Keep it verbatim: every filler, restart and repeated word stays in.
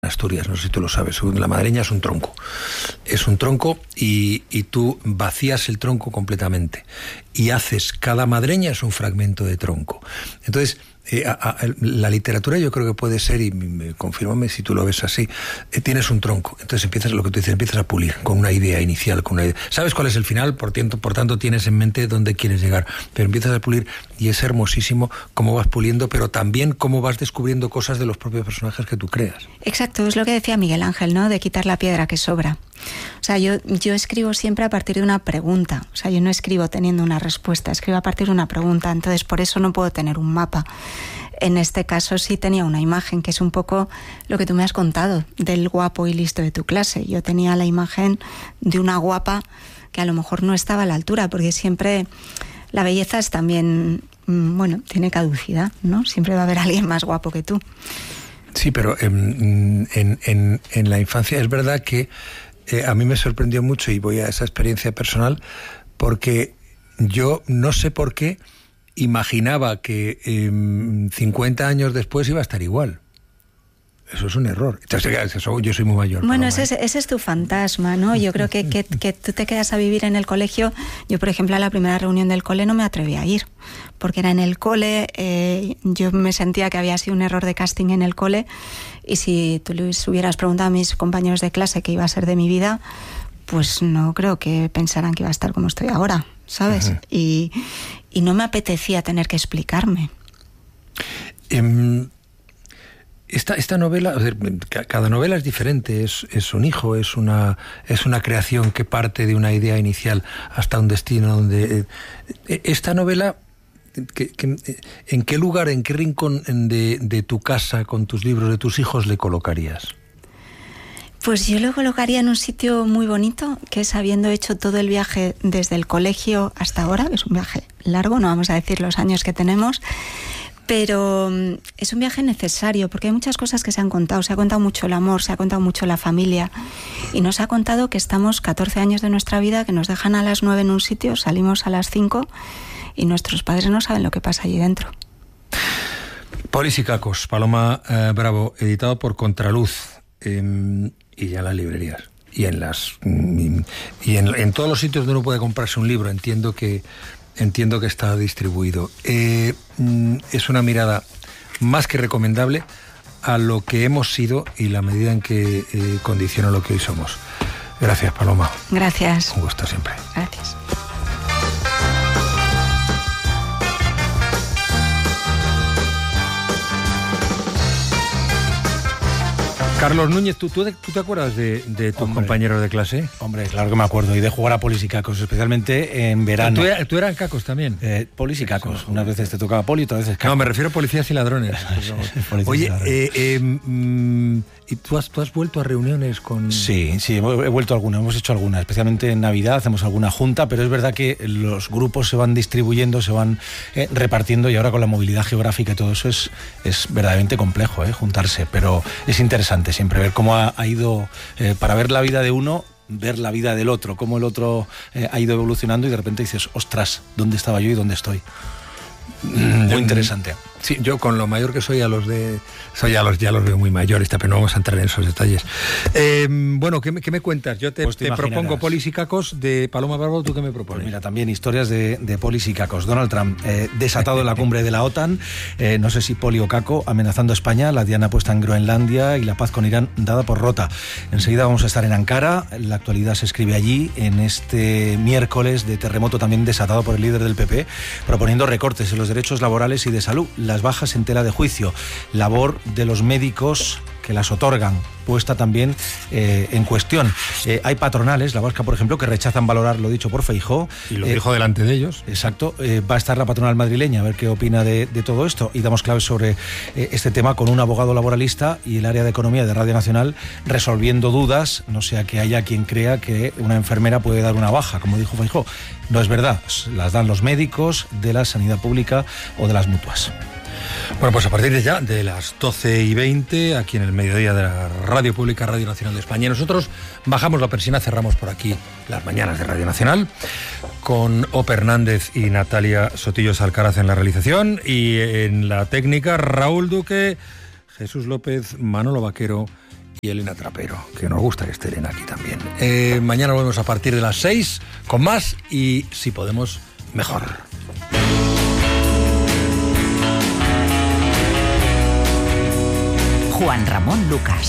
Asturias, no sé si tú lo sabes. La madreña es un tronco. Es un tronco y, y tú vacías el tronco completamente. Y haces, cada madreña es un fragmento de tronco. Entonces, eh, a, a, la literatura yo creo que puede ser, y me, confírmame si tú lo ves así, eh, tienes un tronco. Entonces empiezas, lo que tú dices, empiezas a pulir con una idea inicial, con una idea. Sabes cuál es el final, por tanto, por tanto tienes en mente dónde quieres llegar. Pero empiezas a pulir y es hermosísimo cómo vas puliendo, pero también cómo vas descubriendo cosas de los propios personajes que tú creas. Exacto, es lo que decía Miguel Ángel, ¿no? De quitar la piedra que sobra. O sea, yo, yo escribo siempre a partir de una pregunta. O sea, yo no escribo teniendo una respuesta, escribo a partir de una pregunta. Entonces, por eso no puedo tener un mapa. En este caso sí tenía una imagen, que es un poco lo que tú me has contado, del guapo y listo de tu clase. Yo tenía la imagen de una guapa que a lo mejor no estaba a la altura, porque siempre la belleza es también, bueno, tiene caducidad, ¿no? Siempre va a haber alguien más guapo que tú. Sí, pero en, en, en, en la infancia es verdad que eh, a mí me sorprendió mucho, y voy a esa experiencia personal, porque yo no sé por qué imaginaba que eh, cincuenta años después iba a estar igual. Eso es un error. Yo soy muy mayor. Bueno, ese es, ese es tu fantasma, ¿no? Yo creo que, que, que tú te quedas a vivir en el colegio. Yo, por ejemplo, a la primera reunión del cole no me atreví a ir, porque era en el cole, eh, yo me sentía que había sido un error de casting en el cole, y si tú les hubieras preguntado a mis compañeros de clase qué iba a ser de mi vida, pues no creo que pensaran que iba a estar como estoy ahora, ¿sabes? Uh-huh. Y, y no me apetecía tener que explicarme. Um... Esta, esta novela, cada novela es diferente, es, es un hijo, es una, es una creación que parte de una idea inicial hasta un destino donde... Eh, esta novela, que, que, ¿en qué lugar, en qué rincón de, de tu casa, con tus libros, de tus hijos, le colocarías? Pues yo lo colocaría en un sitio muy bonito, que es habiendo hecho todo el viaje desde el colegio hasta ahora, es un viaje largo, no vamos a decir los años que tenemos, pero es un viaje necesario, porque hay muchas cosas que se han contado. Se ha contado mucho el amor, se ha contado mucho la familia, y nos ha contado que estamos catorce años de nuestra vida, que nos dejan a las nueve en un sitio, salimos a las cinco, y nuestros padres no saben lo que pasa allí dentro. Polis y cacos, Paloma eh, Bravo, editado por Contraluz, eh, y ya en las librerías. Y en las y en, en todos los sitios donde uno puede comprarse un libro. Entiendo que Entiendo que está distribuido. Eh, es una mirada más que recomendable a lo que hemos sido y la medida en que eh, condiciona lo que hoy somos. Gracias, Paloma. Gracias. Un gusto siempre. Gracias. Carlos Núñez, ¿tú, tú, ¿tú te acuerdas de, de tus hombre, compañeros de clase? Hombre, claro que me acuerdo, y de jugar a polis y cacos, especialmente en verano. ¿Tú, tú eras cacos también? Eh, polis y cacos, unas veces te tocaba poli, otras veces cacos. No, me refiero a policías y ladrones. Oye, eh, eh, mm, ¿y tú has, tú has vuelto a reuniones con...? Sí, sí, he vuelto a algunas, hemos hecho algunas, especialmente en Navidad hacemos alguna junta, pero es verdad que los grupos se van distribuyendo, se van eh, repartiendo, y ahora con la movilidad geográfica y todo eso es, es verdaderamente complejo, eh, juntarse, pero es interesante siempre ver cómo ha, ha ido, eh, para ver la vida de uno, ver la vida del otro, cómo el otro eh, ha ido evolucionando, y de repente dices, ostras, ¿dónde estaba yo y dónde estoy? Muy interesante. Sí, yo con lo mayor que soy a los de... Soy a los, ya los veo muy mayores, pero no vamos a entrar en esos detalles. Eh, bueno, ¿qué me, ¿qué me cuentas? Yo te, pues te, te propongo Polis y cacos de Paloma Bravo. ¿Tú qué me propones? Pues mira, también historias de, de Polis y cacos. Donald Trump, eh, desatado en la cumbre de la OTAN, eh, no sé si poli o caco, amenazando a España, la diana puesta en Groenlandia y la paz con Irán dada por rota. Enseguida vamos a estar en Ankara, la actualidad se escribe allí, en este miércoles de terremoto también desatado por el líder del P P, proponiendo recortes en los derechos laborales y de salud, las bajas en tela de juicio, labor de los médicos que las otorgan, puesta también eh, en cuestión. Eh, hay patronales, la vasca por ejemplo, que rechazan valorar lo dicho por Feijóo. Y lo eh, dijo delante de ellos. Exacto. Eh, va a estar la patronal madrileña a ver qué opina de, de todo esto, y damos claves sobre eh, este tema con un abogado laboralista y el área de economía de Radio Nacional resolviendo dudas, no sea que haya quien crea que una enfermera puede dar una baja, como dijo Feijóo. No es verdad, las dan los médicos de la sanidad pública o de las mutuas. Bueno, pues a partir de ya, de las doce y veinte, aquí en el mediodía de la Radio Pública, Radio Nacional de España, nosotros bajamos la persiana, cerramos por aquí las mañanas de Radio Nacional, con Ope Hernández y Natalia Sotillos Alcaraz en la realización, y en la técnica, Raúl Duque, Jesús López, Manolo Vaquero y Elena Trapero, que nos gusta que esté Elena aquí también. Eh, mañana volvemos a partir de las seis con más y, si podemos, mejor. Juan Ramón Lucas.